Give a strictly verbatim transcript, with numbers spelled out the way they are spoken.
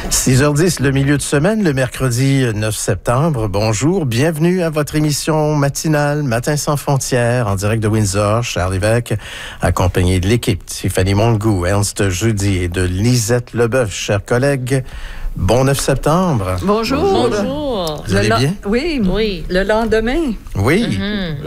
six heures dix, le milieu de semaine, le mercredi neuf septembre. Bonjour, bienvenue à votre émission matinale Matin sans frontières, en direct de Windsor. Charles Lévesque, accompagné de l'équipe Tiffany Mongoux, Ernst Judy et de Lisette Leboeuf. Chers collègues, bon neuf septembre. Bonjour. Bonjour. Vous allez le bien? Oui. Oui. Le lendemain. Oui. Mm-hmm.